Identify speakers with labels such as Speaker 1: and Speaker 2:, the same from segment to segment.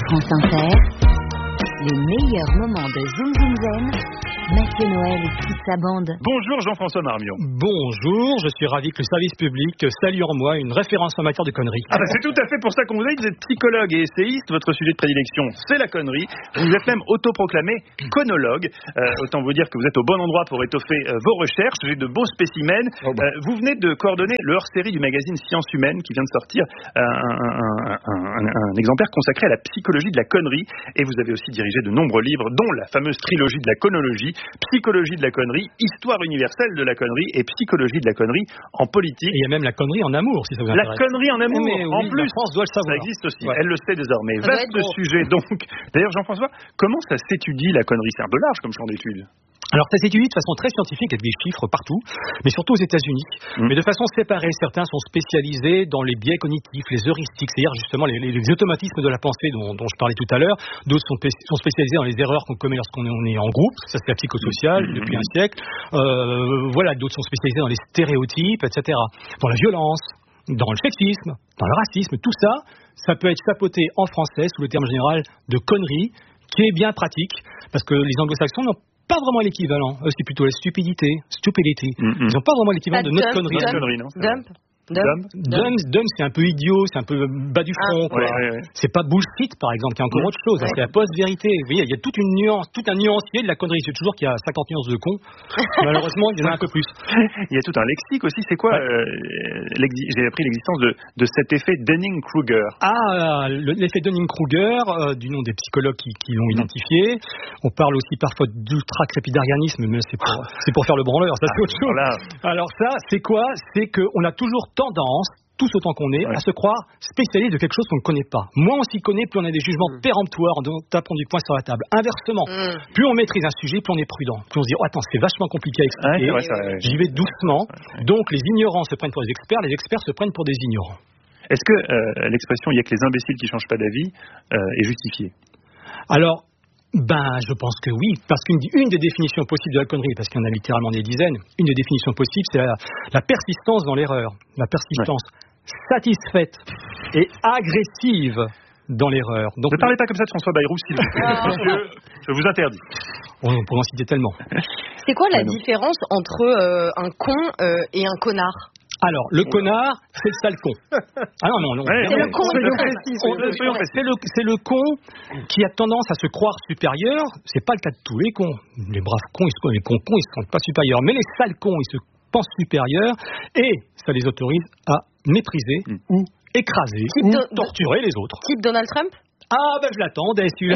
Speaker 1: France Inter, les meilleurs moments de Zoom Zoom Zen, Mathieu Noël et toute sa bande.
Speaker 2: Bonjour Jean-François Marmion.
Speaker 3: Bonjour, je suis ravi que le service public salue en moi une référence en matière de conneries.
Speaker 2: C'est tout à fait pour ça qu'on vous a dit, vous êtes psychologue et essayiste, votre sujet de prédilection c'est la connerie, vous êtes même autoproclamé conologue, autant vous dire que vous êtes au bon endroit pour étoffer vos recherches, j'ai de beaux spécimens, vous venez de coordonner le hors-série du magazine Sciences Humaines qui vient de sortir un exemplaire consacré à la psychologie de la connerie et vous avez aussi dirigé de nombreux livres dont la fameuse trilogie de la conologie, psychologie de la connerie, histoire universelle de la connerie et psychologie de la connerie en politique.
Speaker 3: Et il y a même la connerie en amour, si ça vous intéresse.
Speaker 2: La connerie en amour, en
Speaker 3: oui,
Speaker 2: plus,
Speaker 3: la France doit le savoir.
Speaker 2: Ça existe aussi, elle le sait désormais. Vaste sujet donc. D'ailleurs Jean-François, comment ça s'étudie la connerie? C'est un peu large comme champ d'étude.
Speaker 3: Alors ça s'étudie de façon très scientifique avec des chiffres partout, mais surtout aux États-Unis. Mais de façon séparée, certains sont spécialisés dans les biais cognitifs, les heuristiques, c'est-à-dire justement les automatismes de la pensée dont je parlais tout à l'heure. D'autres sont spécialisés dans les erreurs qu'on commet lorsqu'on est en groupe, ça c'est la psychosociale depuis un siècle. D'autres sont spécialisés dans les stéréotypes, etc. Dans la violence, dans le sexisme, dans le racisme, tout ça, ça peut être chapeauté en français sous le terme général de connerie, qui est bien pratique, parce que les anglo-saxons n'ont pas vraiment l'équivalent. C'est plutôt la stupidity. Ils n'ont pas vraiment l'équivalent de notre connerie. Dumb, c'est un peu idiot, c'est un peu bas du front. C'est pas bullshit, par exemple, qui est encore autre chose. C'est la post-vérité. Vous voyez, il y a toute une nuance, tout un nuancier de la connerie. C'est toujours qu'il y a 50 nuances de con. Malheureusement, il y en a un peu plus.
Speaker 2: Il y a tout un lexique aussi. C'est quoi j'ai appris l'existence de cet effet Dunning-Kruger.
Speaker 3: L'effet Dunning-Kruger, du nom des psychologues qui l'ont identifié. On parle aussi parfois d'ultra-crépidarianisme, mais c'est pour faire le branleur. Ça, c'est autre chose. Alors ça, c'est quoi? C'est qu'on a toujours tendance, tous autant qu'on est, à se croire spécialiste de quelque chose qu'on ne connaît pas. Moins on s'y connaît, plus on a des jugements péremptoires en tapant du poing sur la table. Inversement, plus on maîtrise un sujet, plus on est prudent. Plus on se dit, attends, c'est vachement compliqué à expliquer, j'y vais doucement. Donc les ignorants se prennent pour les experts se prennent pour des ignorants.
Speaker 2: Est-ce que l'expression « il n'y a que les imbéciles qui ne changent pas d'avis » est justifiée?
Speaker 3: Alors, je pense que oui, parce qu'une des définitions possibles de la connerie, parce qu'il y en a littéralement des dizaines, une des définitions possibles, c'est la persistance dans l'erreur, la persistance satisfaite et agressive dans l'erreur. Donc,
Speaker 2: ne parlez pas comme ça de François Bayrou, s'il vous plaît. Je vous interdis.
Speaker 3: On pourrait en citer tellement.
Speaker 4: C'est quoi la différence entre un con et un connard?
Speaker 3: Alors, le connard, c'est le sale con. Non.
Speaker 4: C'est le con.
Speaker 3: C'est le con qui a tendance à se croire supérieur. C'est pas le cas de tous les cons. Les braves cons, les cons, ils se sentent pas supérieurs. Mais les sales cons, ils se pensent supérieurs et ça les autorise à mépriser ou écraser ou torturer les autres.
Speaker 4: Type Donald Trump?
Speaker 3: Je l'attendais celui-là.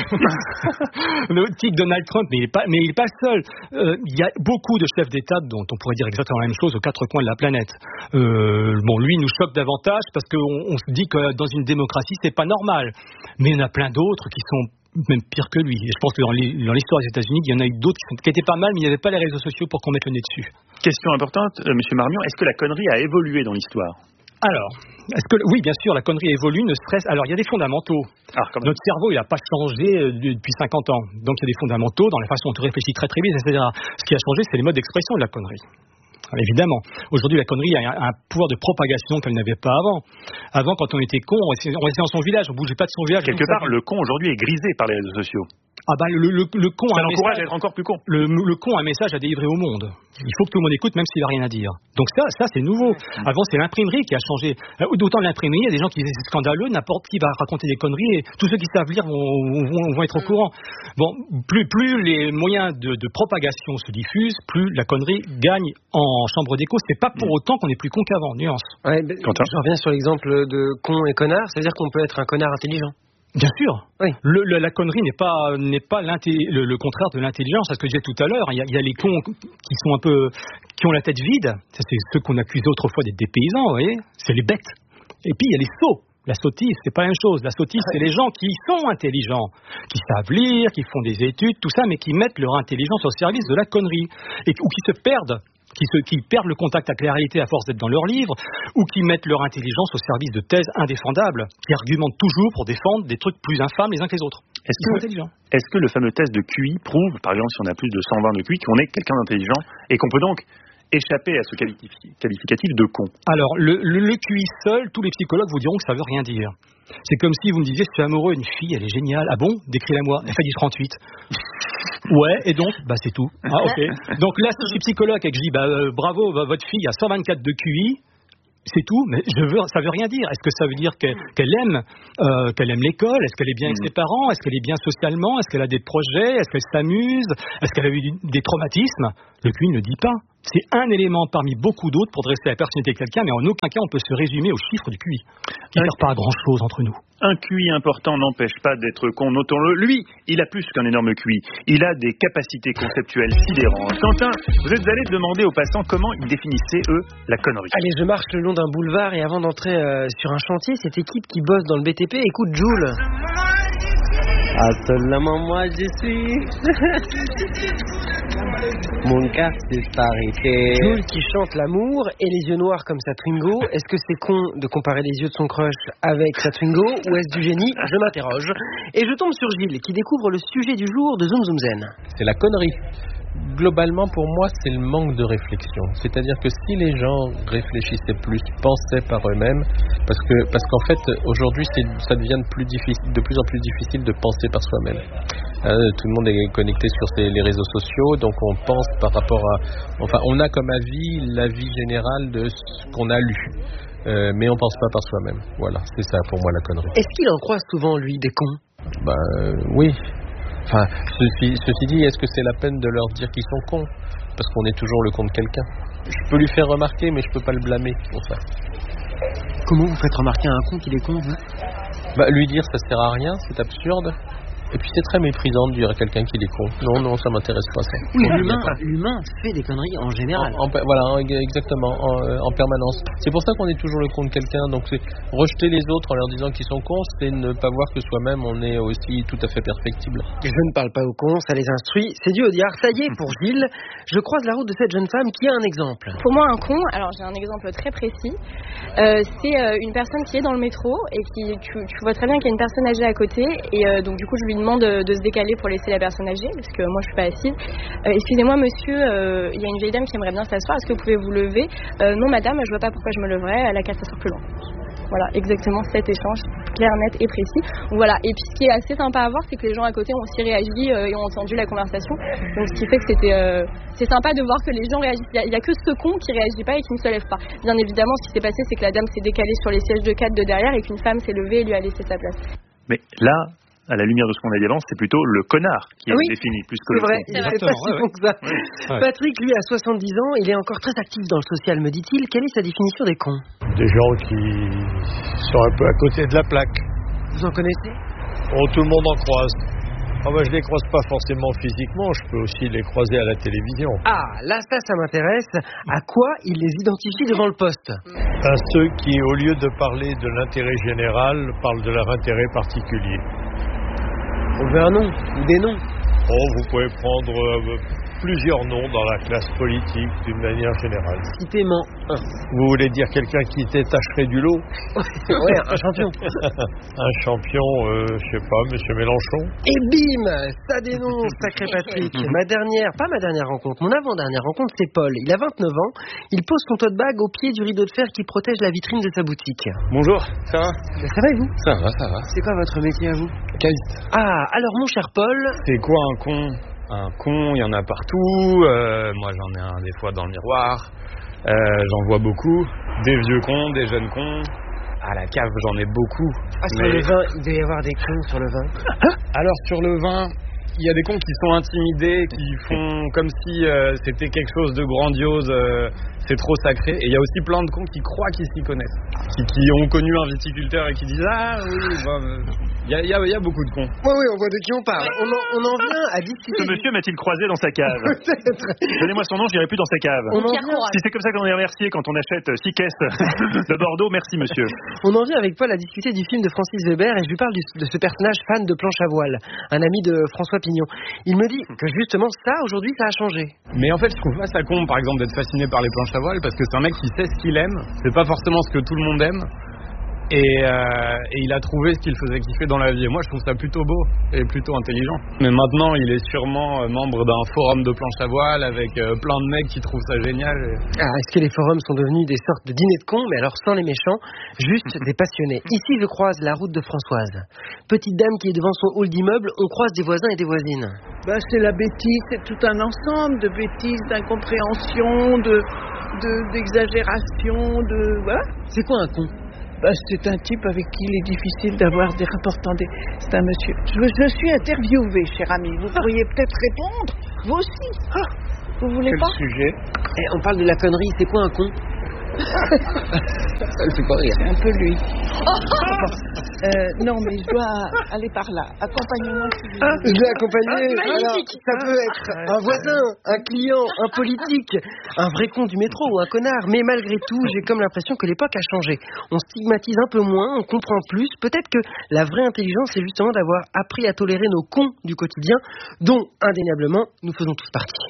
Speaker 3: Le type Donald Trump, mais il est pas seul. Il y a beaucoup de chefs d'État dont on pourrait dire exactement la même chose aux quatre coins de la planète. Lui il nous choque davantage parce qu'on se dit que dans une démocratie c'est pas normal. Mais il y en a plein d'autres qui sont même pires que lui. Et je pense que dans l'histoire des États-Unis, il y en a eu d'autres qui étaient pas mal, mais il n'y avait pas les réseaux sociaux pour qu'on mette le nez dessus.
Speaker 2: Question importante, Monsieur Marmion, est-ce que la connerie a évolué dans l'histoire?
Speaker 3: Alors, oui, bien sûr, la connerie évolue, ne serait-ce... Alors, il y a des fondamentaux. Notre cerveau, il n'a pas changé depuis 50 ans. Donc, il y a des fondamentaux dans la façon dont on réfléchit très très vite, etc. Ce qui a changé, c'est les modes d'expression de la connerie. Évidemment. Aujourd'hui, la connerie a un pouvoir de propagation qu'elle n'avait pas avant. Avant, quand on était con, on restait dans son village, on ne bougeait pas de son village.
Speaker 2: Quelque part, le con aujourd'hui est grisé par les réseaux sociaux.
Speaker 3: Le con
Speaker 2: ça l'encourage à être encore plus con.
Speaker 3: Le con a un message à délivrer au monde. Il faut que tout le monde écoute, même s'il n'a rien à dire. Donc ça c'est nouveau. Avant, c'est l'imprimerie qui a changé. D'autant l'imprimerie, il y a des gens qui disent c'est scandaleux, n'importe qui va raconter des conneries et tous ceux qui savent lire vont être au courant. Plus les moyens de propagation se diffusent, plus la connerie gagne en chambre d'écho. C'est pas pour autant qu'on est plus con qu'avant, nuance.
Speaker 5: Je reviens sur l'exemple de con et connard, c'est-à-dire qu'on peut être un connard intelligent.
Speaker 3: Bien sûr.
Speaker 5: Oui.
Speaker 3: La connerie n'est pas le contraire de l'intelligence. C'est ce que je disais tout à l'heure. Il y a les cons qui ont la tête vide. Ça, c'est ceux qu'on accusait autrefois d'être des paysans, vous voyez. C'est les bêtes. Et puis il y a les sots. La sottise, c'est pas la même chose. La sottise, c'est les gens qui sont intelligents, qui savent lire, qui font des études, tout ça, mais qui mettent leur intelligence au service de la connerie ou qui se perdent. Qui perdent le contact avec la réalité à force d'être dans leurs livres, ou qui mettent leur intelligence au service de thèses indéfendables, qui argumentent toujours pour défendre des trucs plus infâmes les uns que les autres.
Speaker 2: Est-ce que le fameux test de QI prouve, par exemple, si on a plus de 120 de QI, qu'on est quelqu'un d'intelligent et qu'on peut donc échapper à ce qualificatif de con?
Speaker 3: Alors, le QI seul, tous les psychologues vous diront que ça veut rien dire. C'est comme si vous me disiez, je suis amoureux d'une fille, elle est géniale. Ah bon? Décris-la-moi. Elle fait du 38. Ouais, et donc? C'est tout. Ah, ok. Donc là, si je suis psychologue et que je dis, bravo, votre fille a 124 de QI, c'est tout, mais ça veut rien dire. Est-ce que ça veut dire qu'elle aime l'école? Est-ce qu'elle est bien avec ses parents? Est-ce qu'elle est bien socialement? Est-ce qu'elle a des projets? Est-ce qu'elle s'amuse? Est-ce qu'elle a eu des traumatismes? Le QI ne le dit pas. C'est un élément parmi beaucoup d'autres pour dresser la personnalité de quelqu'un, mais en aucun cas on peut se résumer au chiffre du QI, qui ne sert pas à grand-chose entre nous.
Speaker 2: Un QI important n'empêche pas d'être con, notons-le. Lui, il a plus qu'un énorme QI. Il a des capacités conceptuelles sidérantes. Quentin, vous êtes allé demander aux passants comment ils définissaient, eux, la connerie.
Speaker 5: Allez, je marche le long d'un boulevard et avant d'entrer sur un chantier, cette équipe qui bosse dans le BTP écoute Joule.
Speaker 6: Ah, seulement moi je suis. Mon cœur s'est arrêté.
Speaker 5: Joule qui chante l'amour et les yeux noirs comme sa Twingo. Est-ce que c'est con de comparer les yeux de son crush avec sa Twingo ou est-ce du génie? Je m'interroge. Et je tombe sur Gilles qui découvre le sujet du jour de Zoom Zoom Zen.
Speaker 7: C'est la connerie. Globalement, pour moi, c'est le manque de réflexion. C'est-à-dire que si les gens réfléchissaient plus, pensaient par eux-mêmes, parce qu'en fait, aujourd'hui, ça devient de plus en plus difficile de penser par soi-même. Tout le monde est connecté sur les réseaux sociaux, donc on pense par rapport à... Enfin, on a comme avis l'avis général de ce qu'on a lu. Mais on pense pas par soi-même. Voilà, c'est ça pour moi la connerie.
Speaker 5: Est-ce qu'il en croise souvent, lui, des cons?
Speaker 7: Oui. Enfin, ceci dit, est-ce que c'est la peine de leur dire qu'ils sont cons? Parce qu'on est toujours le con de quelqu'un. Je peux lui faire remarquer, mais je peux pas le blâmer pour ça.
Speaker 5: Comment vous faites remarquer à un con qu'il est con, vous?
Speaker 7: Lui dire ça sert à rien, c'est absurde. Et puis c'est très méprisant de dire à quelqu'un qu'il est con. Non, ça m'intéresse pas ça.
Speaker 5: Oui, l'humain fait des conneries en général.
Speaker 7: Voilà, exactement, en permanence. C'est pour ça qu'on est toujours le con de quelqu'un. Donc c'est rejeter les autres en leur disant qu'ils sont cons, c'est ne pas voir que soi-même on est aussi tout à fait perfectible.
Speaker 5: Je ne parle pas aux cons, ça les instruit. C'est Dieu au diable. Ça y est, pour Gilles, je croise la route de cette jeune femme qui a un exemple.
Speaker 4: Pour moi, un con, alors j'ai un exemple très précis. C'est une personne qui est dans le métro et tu vois très bien qu'il y a une personne âgée à côté et donc du coup je lui demande de se décaler pour laisser la personne âgée parce que moi je suis pas assise. Excusez-moi monsieur, il y a une vieille dame qui aimerait bien s'asseoir, est-ce que vous pouvez vous lever? Non madame, je vois pas pourquoi je me leverais, elle a qu'à s'asseoir plus loin. Voilà, exactement cet échange clair, net et précis. Voilà, et puis ce qui est assez sympa à voir, c'est que les gens à côté ont aussi réagi et ont entendu la conversation. Donc ce qui fait que c'est sympa de voir que les gens réagissent. Il y a que ce con qui réagit pas et qui ne se lève pas. Bien évidemment, ce qui s'est passé, c'est que la dame s'est décalée sur les sièges de 4 de derrière et qu'une femme s'est levée et lui a laissé sa place.
Speaker 2: Mais là, à la lumière de ce qu'on a dit avant, c'est plutôt le connard qui est défini plus que le con.
Speaker 5: C'est vrai, c'est pas si bon que ça. Ouais. Patrick, lui, a 70 ans, il est encore très actif dans le social, me dit-il. Quelle est sa définition des cons?
Speaker 8: Des gens qui sont un peu à côté de la plaque.
Speaker 5: Vous en connaissez?
Speaker 8: Tout le monde en croise. Je les croise pas forcément physiquement, je peux aussi les croiser à la télévision.
Speaker 5: Ah, là, ça m'intéresse. À quoi il les identifie devant le poste?
Speaker 8: À ceux qui, au lieu de parler de l'intérêt général, parlent de leur intérêt particulier.
Speaker 5: On veut un nom ou des noms?
Speaker 8: Vous pouvez prendre plusieurs noms dans la classe politique d'une manière générale.
Speaker 5: Citez-moi un.
Speaker 8: Vous voulez dire quelqu'un qui détacherait du lot?
Speaker 5: Ouais, un champion.
Speaker 8: Un champion, je sais pas, monsieur Mélenchon.
Speaker 5: Et bim, ça dénonce, sacré Patrick. Pas ma dernière rencontre, mon avant-dernière rencontre, c'est Paul. Il a 29 ans, il pose son tote bag au pied du rideau de fer qui protège la vitrine de sa boutique.
Speaker 9: Bonjour, ça va?
Speaker 5: Ça va et vous?
Speaker 9: Ça va.
Speaker 5: C'est quoi votre métier à vous?
Speaker 9: Caviste.
Speaker 5: Ah, alors mon cher Paul...
Speaker 9: C'est quoi un con? Un con, il y en a partout. Moi, j'en ai un des fois dans le miroir. J'en vois beaucoup. Des vieux cons, des jeunes cons. À la cave, j'en ai beaucoup.
Speaker 5: Sur le vin, il doit y avoir des cons sur le vin.
Speaker 9: Alors, sur le vin, il y a des cons qui sont intimidés, qui font comme si c'était quelque chose de grandiose. C'est trop sacré. Et il y a aussi plein de cons qui croient qu'ils s'y connaissent. Qui ont connu un viticulteur et qui disent « Ah oui, il y a beaucoup de cons. »
Speaker 5: Oui, on voit de qui on parle. On en vient à discuter.
Speaker 2: Ce monsieur m'a-t-il croisé dans sa cave?
Speaker 5: Peut-être.
Speaker 2: Donnez-moi son nom, j'irai plus dans sa cave. Si c'est comme ça qu'on est remercié quand on achète 6 caisses de Bordeaux, merci monsieur.
Speaker 5: On en vient avec Paul à discuter du film de Francis Weber et je lui parle de ce personnage fan de planche à voile, un ami de François Pignon. Il me dit que justement ça, aujourd'hui, ça a changé.
Speaker 9: Mais en fait, je trouve pas ça con, par exemple, d'être fasciné par les planches à voile parce que c'est un mec qui sait ce qu'il aime. C'est pas forcément ce que tout le monde aime. Et il a trouvé ce qu'il faisait kiffer dans la vie. Et moi, je trouve ça plutôt beau et plutôt intelligent. Mais maintenant, il est sûrement membre d'un forum de planche à voile avec plein de mecs qui trouvent ça génial.
Speaker 5: Est-ce que les forums sont devenus des sortes de dîners de cons, mais alors sans les méchants, juste des passionnés? Ici, je croise la route de Françoise. Petite dame qui est devant son hall d'immeuble, on croise des voisins et des voisines.
Speaker 10: C'est la bêtise, c'est tout un ensemble de bêtises, d'incompréhension, d'exagération, Voilà.
Speaker 5: C'est quoi un con?
Speaker 10: C'est un type avec qui il est difficile d'avoir des rapports tendus. C'est un monsieur. Je suis interviewé, cher ami. Vous pourriez peut-être répondre, vous aussi. Vous voulez pas?
Speaker 9: Quel sujet?
Speaker 5: On parle de la connerie, c'est quoi un con? Ça le fait pas rire.
Speaker 10: C'est un peu lui. Non, mais je dois aller par là. Accompagnez-moi.
Speaker 5: Je vais accompagner. Alors, ça peut être un voisin, un client, un politique, un vrai con du métro ou un connard. Mais malgré tout, j'ai comme l'impression que l'époque a changé. On stigmatise un peu moins, on comprend plus. Peut-être que la vraie intelligence, c'est justement d'avoir appris à tolérer nos cons du quotidien, dont, indéniablement, nous faisons tous partie.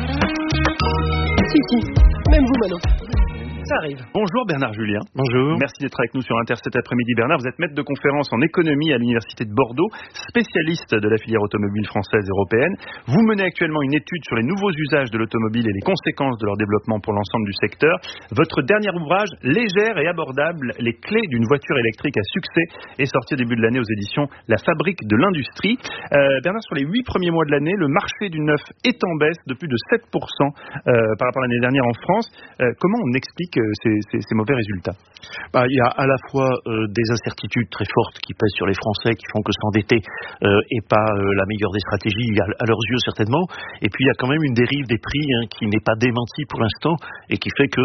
Speaker 5: Si, même vous, Manon. Ça arrive.
Speaker 2: Bonjour Bernard Julien.
Speaker 3: Bonjour.
Speaker 2: Merci d'être avec nous sur Inter cet après-midi. Bernard, vous êtes maître de conférence en économie à l'Université de Bordeaux, spécialiste de la filière automobile française et européenne. Vous menez actuellement une étude sur les nouveaux usages de l'automobile et les conséquences de leur développement pour l'ensemble du secteur. Votre dernier ouvrage, Légère et abordable, les clés d'une voiture électrique à succès, est sorti au début de l'année aux éditions La Fabrique de l'Industrie. Bernard, sur les 8 premiers mois de l'année, le marché du neuf est en baisse de plus de 7% par rapport à l'année dernière en France. Comment on explique ces mauvais résultats?
Speaker 11: Il y a à la fois des incertitudes très fortes qui pèsent sur les Français, qui font que s'endetter est pas la meilleure des stratégies à leurs yeux certainement, et puis il y a quand même une dérive des prix qui n'est pas démentie pour l'instant et qui fait que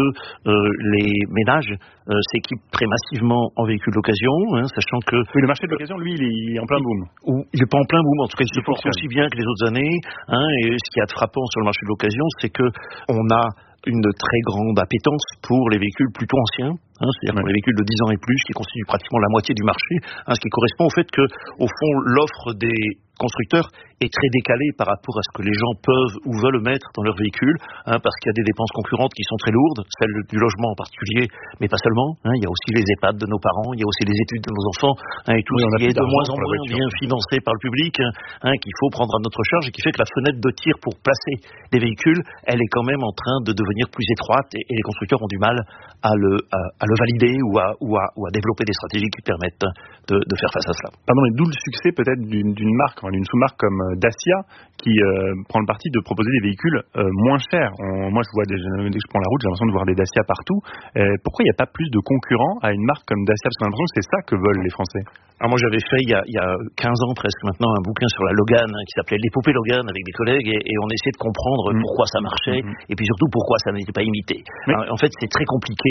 Speaker 11: les ménages s'équipent très massivement en véhicules d'occasion, sachant que
Speaker 2: le marché de l'occasion, lui, il est en plein boom.
Speaker 11: Il n'est pas en plein boom, en tout cas il se porte aussi bien que les autres années, et ce qui est frappant sur le marché de l'occasion, c'est que on a une très grande appétence pour les véhicules plutôt anciens, c'est-à-dire pour les véhicules de 10 ans et plus, qui constituent pratiquement la moitié du marché, ce qui correspond au fait que, au fond, l'offre des constructeurs est très décalée par rapport à ce que les gens peuvent ou veulent mettre dans leur véhicule, parce qu'il y a des dépenses concurrentes qui sont très lourdes, celles du logement en particulier, mais pas seulement. Il y a aussi les EHPAD de nos parents, il y a aussi les études de nos enfants, et tout ce qui est de moins en moins bien financé par le public, qu'il faut prendre à notre charge, et qui fait que la fenêtre de tir pour placer des véhicules, elle est quand même en train de devenir plus étroite, et les constructeurs ont du mal à le valider ou à développer des stratégies qui permettent de faire face à cela.
Speaker 2: Pardon, mais d'où le succès peut-être d'une marque, d'une sous-marque comme Dacia, qui prend le parti de proposer des véhicules moins chers. Moi, dès que je prends la route, j'ai l'impression de voir des Dacia partout. Pourquoi il n'y a pas plus de concurrents à une marque comme Dacia? Parce qu'on a l'impression que c'est ça que veulent les Français.
Speaker 11: Alors moi, j'avais fait il y a 15 ans presque maintenant un bouquin sur la Logan qui s'appelait L'épopée Logan avec des collègues, et on essayait de comprendre pourquoi ça marchait et puis surtout pourquoi ça n'était pas imité. Alors, en fait, c'est très compliqué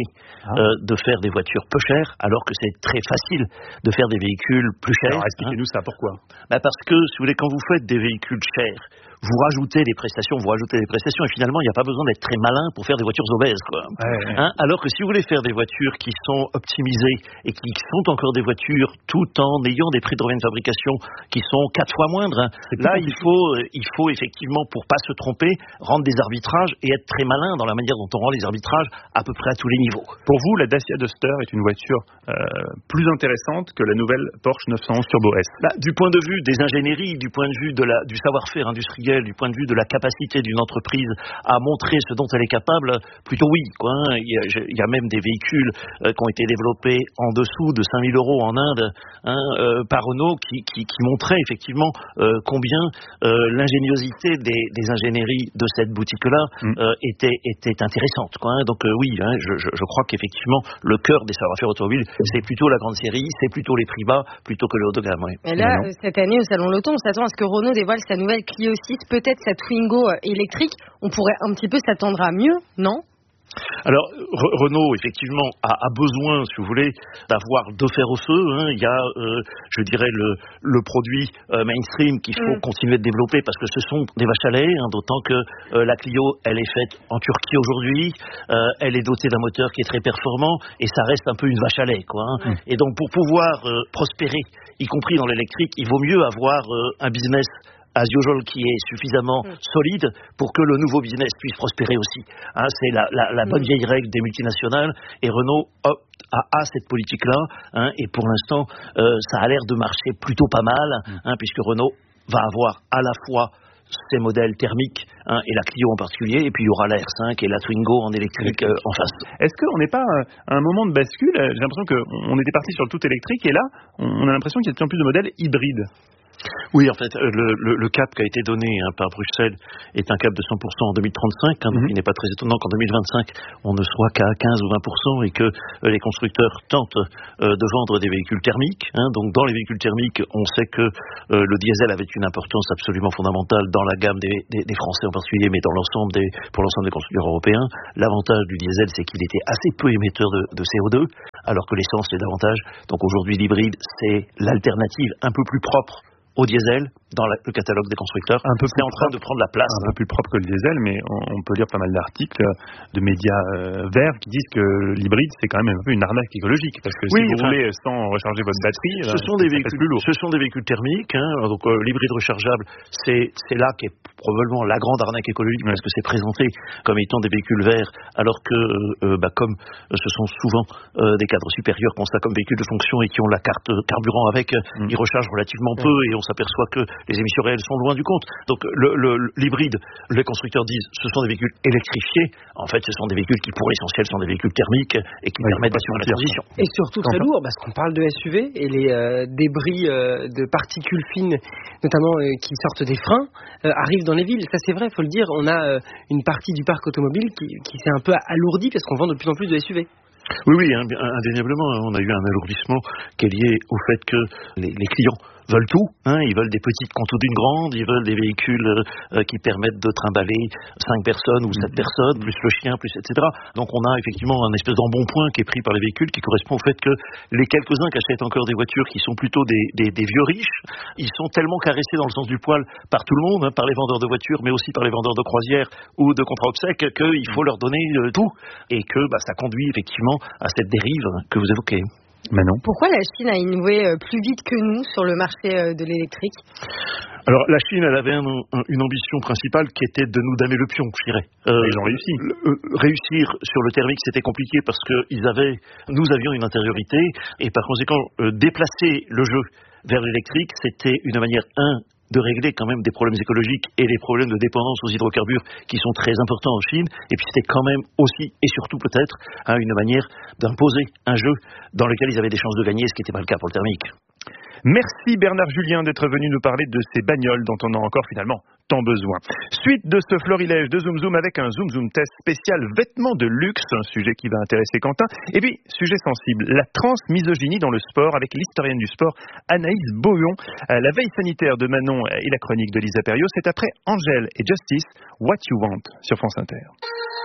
Speaker 11: de faire des voitures peu chères alors que c'est très facile de faire des véhicules plus chers.
Speaker 2: Alors expliquez-nous ça, pourquoi?
Speaker 11: Parce que, si vous voulez, quand vous faites des véhicules chers, vous rajoutez des prestations, et finalement, il n'y a pas besoin d'être très malin pour faire des voitures obèses, quoi. Alors que si vous voulez faire des voitures qui sont optimisées et qui sont encore des voitures tout en ayant des prix de revient de fabrication qui sont 4 fois moindres, là, il faut effectivement, pour pas se tromper, rendre des arbitrages et être très malin dans la manière dont on rend les arbitrages à peu près à tous les niveaux.
Speaker 2: Pour vous, la Dacia Duster est une voiture plus intéressante que la nouvelle Porsche 911 Turbo S?
Speaker 11: Du point de vue des ingénieries, du point de vue du savoir-faire industriel, du point de vue de la capacité d'une entreprise à montrer ce dont elle est capable, plutôt oui, quoi. Il y a même des véhicules qui ont été développés en dessous de 5 000 € en Inde par Renault qui montraient effectivement combien l'ingéniosité des ingénieries de cette boutique-là était intéressante, quoi. Donc oui, je crois qu'effectivement le cœur des savoir-faire automobiles, c'est plutôt la grande série, c'est plutôt les prix bas plutôt que le haut de gamme. Oui.
Speaker 12: Et là, cette année au Salon L'Auto, on s'attend à ce que Renault dévoile sa nouvelle Clio 6, peut-être sa Twingo électrique. On pourrait un petit peu s'attendre à mieux, non?
Speaker 11: Alors, Renault, effectivement, a besoin, si vous voulez, d'avoir deux fers au feu. Il y a, je dirais, le produit mainstream qu'il faut continuer de développer parce que ce sont des vaches à lait, d'autant que la Clio, elle est faite en Turquie aujourd'hui, elle est dotée d'un moteur qui est très performant et ça reste un peu une vache à lait, quoi. Et donc, pour pouvoir prospérer, y compris dans l'électrique, il vaut mieux avoir un business as usual qui est suffisamment solide pour que le nouveau business puisse prospérer aussi. C'est la bonne vieille règle des multinationales et Renault opte à cette politique-là, et pour l'instant, ça a l'air de marcher plutôt pas mal, puisque Renault va avoir à la fois ces modèles thermiques, et la Clio en particulier, et puis il y aura la R5 et la Twingo en électrique en face.
Speaker 2: Est-ce qu'on n'est pas à un moment de bascule? J'ai l'impression qu'on était parti sur le tout électrique, et là, on a l'impression qu'il y a de plus en plus de modèles hybrides.
Speaker 11: Oui, en fait, le cap qui a été donné par Bruxelles est un cap de 100% en 2035, donc il n'est pas très étonnant qu'en 2025, on ne soit qu'à 15 ou 20% et que les constructeurs tentent de vendre des véhicules thermiques. Donc dans les véhicules thermiques, on sait que le diesel avait une importance absolument fondamentale dans la gamme des Français en particulier, mais pour l'ensemble des constructeurs européens. L'avantage du diesel, c'est qu'il était assez peu émetteur de CO2, alors que l'essence l'est davantage. Donc aujourd'hui, l'hybride, c'est l'alternative un peu plus propre au diesel dans le catalogue des constructeurs. C'est en train de prendre la place.
Speaker 2: Un peu plus propre que le diesel, mais on peut lire pas mal d'articles de médias verts qui disent que l'hybride, c'est quand même un peu une arnaque écologique, parce que si vous roulez sans recharger votre batterie,
Speaker 11: ce sont des véhicules thermiques, donc l'hybride rechargeable, c'est là qu'est probablement la grande arnaque écologique, parce que c'est présenté comme étant des véhicules verts, alors que comme ce sont souvent des cadres supérieurs qui ont ça comme véhicule de fonction et qui ont la carte carburant avec, ils rechargent relativement peu et on s'aperçoit que les émissions réelles sont loin du compte. Donc l'hybride, les constructeurs disent ce sont des véhicules électrifiés. En fait, ce sont des véhicules qui, pour l'essentiel, sont des véhicules thermiques et qui permettent d'assurer la transition.
Speaker 5: Et surtout très lourd, parce qu'on parle de SUV et les débris de particules fines, notamment qui sortent des freins, arrivent dans les villes. Ça, c'est vrai, il faut le dire. On a une partie du parc automobile qui s'est un peu alourdie parce qu'on vend de plus en plus de SUV.
Speaker 11: Oui, indéniablement. On a eu un alourdissement qui est lié au fait que les clients veulent tout, ils veulent des petites contours d'une grande, ils veulent des véhicules qui permettent de trimballer 5 personnes ou 7 personnes, plus le chien, plus etc. Donc on a effectivement un espèce d'embonpoint qui est pris par les véhicules qui correspond au fait que les quelques-uns qui achètent encore des voitures qui sont plutôt des vieux riches, ils sont tellement caressés dans le sens du poil par tout le monde, par les vendeurs de voitures, mais aussi par les vendeurs de croisières ou de contrats obsèques, qu'il faut leur donner tout, et que ça conduit effectivement à cette dérive que vous évoquez.
Speaker 2: Manon.
Speaker 12: Pourquoi la Chine a innové plus vite que nous sur le marché de l'électrique?
Speaker 11: Alors la Chine, elle avait une ambition principale qui était de nous damer le pion, je dirais.
Speaker 2: Ils ont réussi.
Speaker 11: Réussir sur le thermique, c'était compliqué parce que nous avions une intériorité et par conséquent déplacer le jeu vers l'électrique, c'était une manière de régler quand même des problèmes écologiques et des problèmes de dépendance aux hydrocarbures qui sont très importants en Chine. Et puis c'était quand même aussi et surtout peut-être une manière d'imposer un jeu dans lequel ils avaient des chances de gagner, ce qui n'était pas le cas pour le thermique.
Speaker 2: Merci Bernard Julien d'être venu nous parler de ces bagnoles dont on a encore finalement tant besoin. Suite de ce florilège de Zoom Zoom avec un Zoom Zoom test spécial vêtements de luxe, un sujet qui va intéresser Quentin. Et puis, sujet sensible, la transmisogynie dans le sport avec l'historienne du sport Anaïs Beaulion. La veille sanitaire de Manon et la chronique de Lisa Perriot, c'est après Angèle et Justice, What You Want sur France Inter.